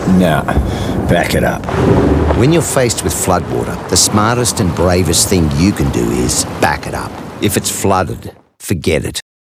Nah, back it up. When you're faced with floodwater, the smartest and bravest thing you can do is back it up. If it's flooded, forget it.